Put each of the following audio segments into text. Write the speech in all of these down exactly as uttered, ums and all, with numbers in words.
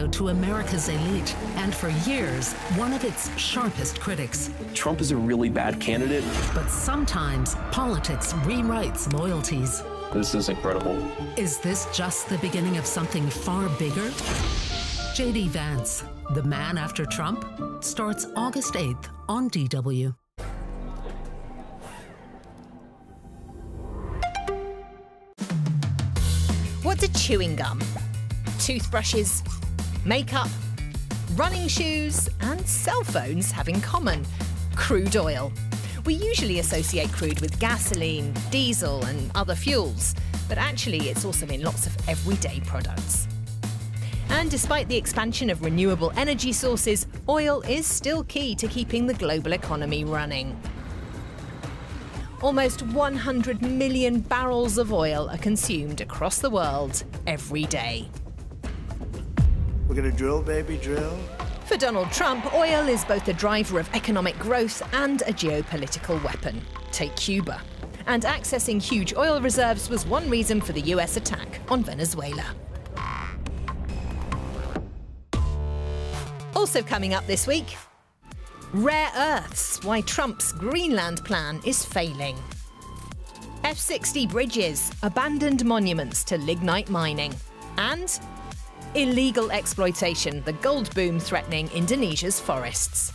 radio to America's elite, and for years, one of its sharpest critics. Trump is a really bad candidate. But sometimes politics rewrites loyalties. This is incredible. Is this just the beginning of something far bigger? J D Vance, The Man After Trump, starts August eighth on D W. What do chewing gum, toothbrushes, makeup, running shoes and cell phones have in common? Crude oil. We usually associate crude with gasoline, diesel and other fuels, but actually it's also in lots of everyday products. And despite the expansion of renewable energy sources, oil is still key to keeping the global economy running. Almost one hundred million barrels of oil are consumed across the world every day. We're gonna drill, baby, drill. For Donald Trump, oil is both a driver of economic growth and a geopolitical weapon. Take Cuba. And accessing huge oil reserves was one reason for the U S attack on Venezuela. Also coming up this week, rare earths, why Trump's Greenland plan is failing. F sixty bridges, abandoned monuments to lignite mining. And illegal exploitation, the gold boom threatening Indonesia's forests.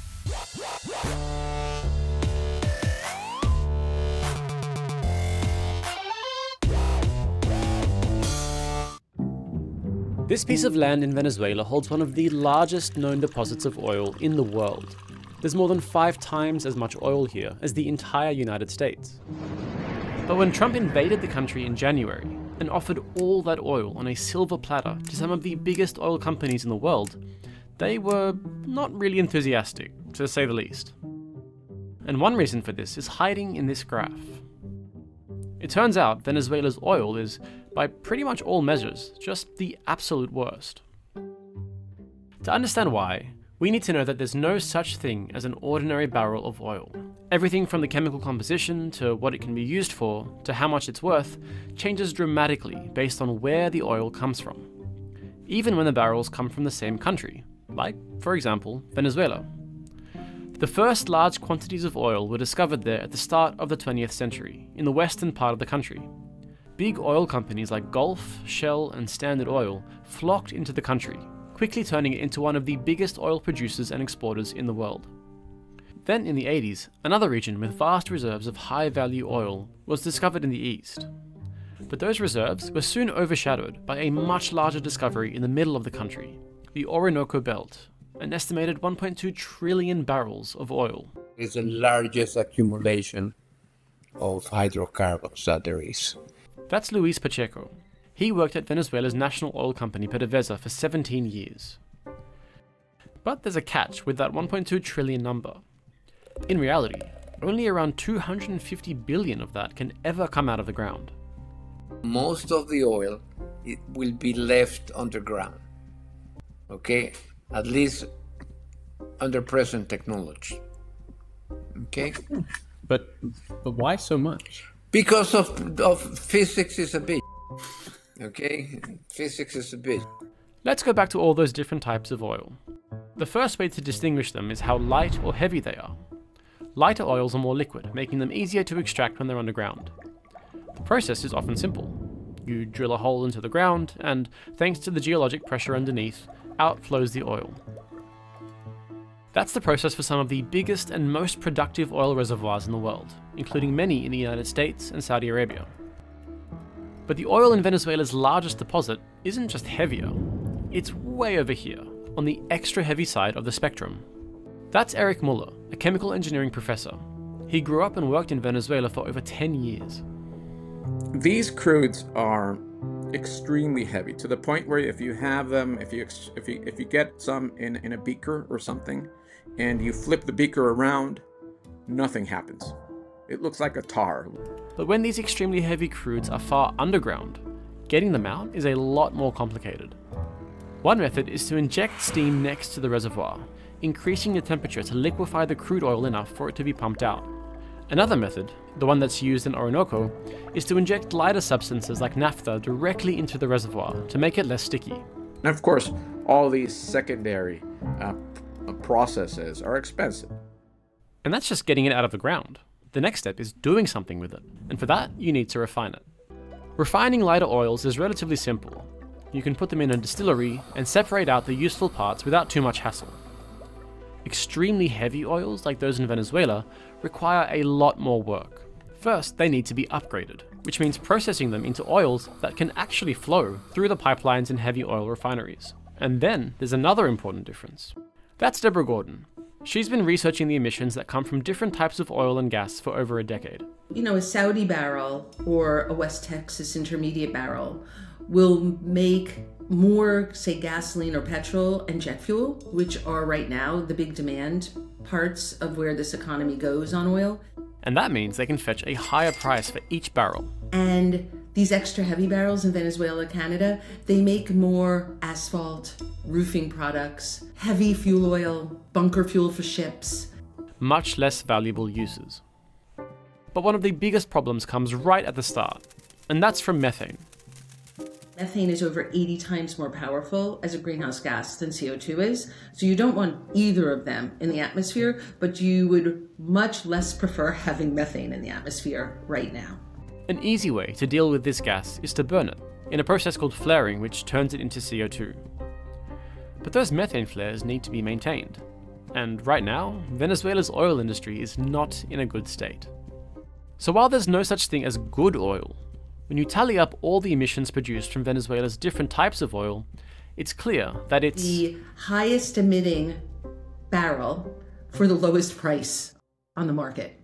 This piece of land in Venezuela holds one of the largest known deposits of oil in the world. There's more than five times as much oil here as the entire United States. But when Trump invaded the country in January and offered all that oil on a silver platter to some of the biggest oil companies in the world, they were not really enthusiastic, to say the least. And one reason for this is hiding in this graph. It turns out Venezuela's oil is, by pretty much all measures, just the absolute worst. To understand why, we need to know that there's no such thing as an ordinary barrel of oil. Everything from the chemical composition to what it can be used for to how much it's worth changes dramatically based on where the oil comes from, even when the barrels come from the same country, like, for example, Venezuela. The first large quantities of oil were discovered there at the start of the twentieth century, in the western part of the country. Big oil companies like Gulf, Shell, and Standard Oil flocked into the country, quickly turning it into one of the biggest oil producers and exporters in the world. Then in the eighties, another region with vast reserves of high-value oil was discovered in the east. But those reserves were soon overshadowed by a much larger discovery in the middle of the country, the Orinoco Belt, an estimated one point two trillion barrels of oil. It's the largest accumulation of hydrocarbons that there is. That's Luis Pacheco. He worked at Venezuela's national oil company PDVSA for seventeen years. But there's a catch with that one point two trillion number. In reality, only around two hundred fifty billion of that can ever come out of the ground. Most of the oil it will be left underground, okay? At least under present technology, okay? But but why so much? Because of, of physics is a bitch, okay? Physics is a bitch. Let's go back to all those different types of oil. The first way to distinguish them is how light or heavy they are. Lighter oils are more liquid, making them easier to extract when they're underground. The process is often simple. You drill a hole into the ground, and thanks to the geologic pressure underneath, out flows the oil. That's the process for some of the biggest and most productive oil reservoirs in the world, including many in the United States and Saudi Arabia. But the oil in Venezuela's largest deposit isn't just heavier, it's way over here, on the extra heavy side of the spectrum. That's Eric Muller, a chemical engineering professor. He grew up and worked in Venezuela for over ten years. These crudes are extremely heavy, to the point where if you have them, if you if you if you get some in in a beaker or something, and you flip the beaker around, nothing happens. It looks like a tar. But when these extremely heavy crudes are far underground, getting them out is a lot more complicated. One method is to inject steam next to the reservoir, increasing the temperature to liquefy the crude oil enough for it to be pumped out. Another method, the one that's used in Orinoco, is to inject lighter substances like naphtha directly into the reservoir to make it less sticky. And of course, all these secondary uh, processes are expensive. And that's just getting it out of the ground. The next step is doing something with it, and for that, you need to refine it. Refining lighter oils is relatively simple. You can put them in a distillery and separate out the useful parts without too much hassle. Extremely heavy oils, like those in Venezuela, require a lot more work. First, they need to be upgraded, which means processing them into oils that can actually flow through the pipelines in heavy oil refineries. And then there's another important difference. That's Deborah Gordon. She's been researching the emissions that come from different types of oil and gas for over a decade. You know, a Saudi barrel or a West Texas Intermediate barrel will make more, say, gasoline or petrol and jet fuel, which are right now the big demand parts of where this economy goes on oil. And that means they can fetch a higher price for each barrel. And these extra heavy barrels in Venezuela, Canada, they make more asphalt, roofing products, heavy fuel oil, bunker fuel for ships. Much less valuable uses. But one of the biggest problems comes right at the start, and that's from methane. Methane is over eighty times more powerful as a greenhouse gas than C O two is. So you don't want either of them in the atmosphere, but you would much less prefer having methane in the atmosphere right now. An easy way to deal with this gas is to burn it, in a process called flaring, which turns it into C O two. But those methane flares need to be maintained. And right now, Venezuela's oil industry is not in a good state. So while there's no such thing as good oil, when you tally up all the emissions produced from Venezuela's different types of oil, it's clear that it's the highest emitting barrel for the lowest price on the market.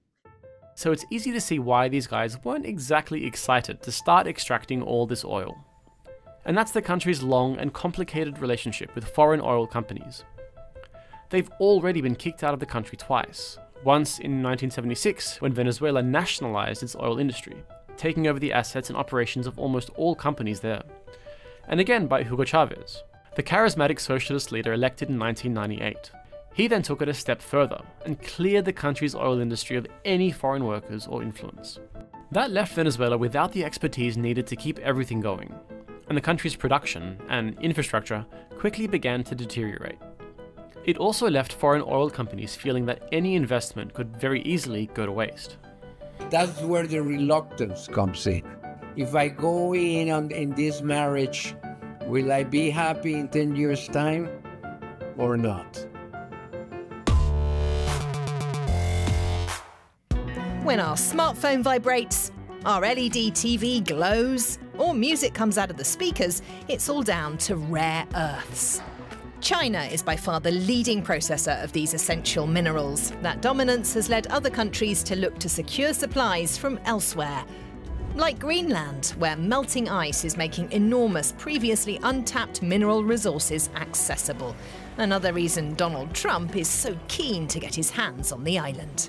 So it's easy to see why these guys weren't exactly excited to start extracting all this oil. And that's the country's long and complicated relationship with foreign oil companies. They've already been kicked out of the country twice. Once in nineteen seventy-six, when Venezuela nationalized its oil industry, taking over the assets and operations of almost all companies there. And again by Hugo Chavez, the charismatic socialist leader elected in nineteen ninety-eight. He then took it a step further and cleared the country's oil industry of any foreign workers or influence. That left Venezuela without the expertise needed to keep everything going, and the country's production and infrastructure quickly began to deteriorate. It also left foreign oil companies feeling that any investment could very easily go to waste. That's where the reluctance comes in. If I go in on in this marriage, will I be happy in ten years' time or not? When our smartphone vibrates, our L E D T V glows, or music comes out of the speakers, it's all down to rare earths. China is by far the leading processor of these essential minerals. That dominance has led other countries to look to secure supplies from elsewhere. Like Greenland, where melting ice is making enormous, previously untapped mineral resources accessible. Another reason Donald Trump is so keen to get his hands on the island.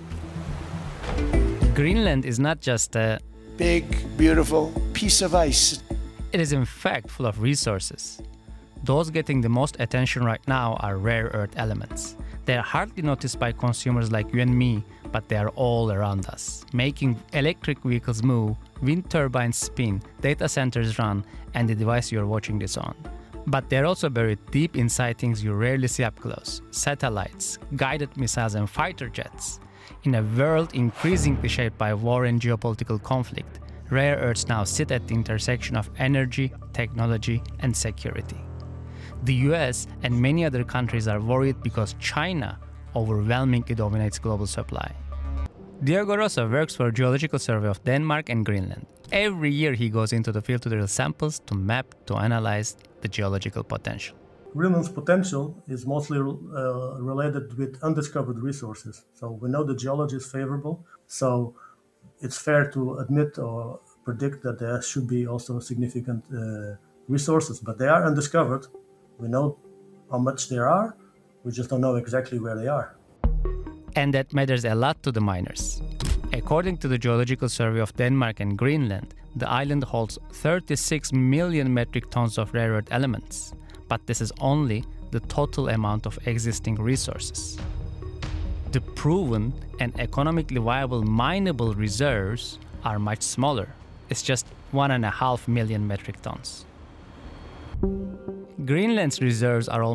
Greenland is not just a Big, beautiful piece of ice. It is in fact full of resources. Those getting the most attention right now are rare earth elements. They are hardly noticed by consumers like you and me, but they are all around us, making electric vehicles move, wind turbines spin, data centers run, and the device you are watching this on. But they're also buried deep inside things you rarely see up close: satellites, guided missiles, and fighter jets. In a world increasingly shaped by war and geopolitical conflict, rare earths now sit at the intersection of energy, technology, and security. The U S and many other countries are worried because China overwhelmingly dominates global supply. Diogo Rosa works for Geological Survey of Denmark and Greenland. Every year he goes into the field to drill samples to map, to analyze the geological potential. Greenland's potential is mostly uh, related with undiscovered resources. So we know the geology is favorable, so it's fair to admit or predict that there should be also significant uh, resources, but they are undiscovered. We know how much there are, we just don't know exactly where they are. And that matters a lot to the miners. According to the Geological Survey of Denmark and Greenland, the island holds thirty-six million metric tons of rare earth elements. But this is only the total amount of existing resources. The proven and economically viable mineable reserves are much smaller. It's just one and a half million metric tons. Greenland's reserves are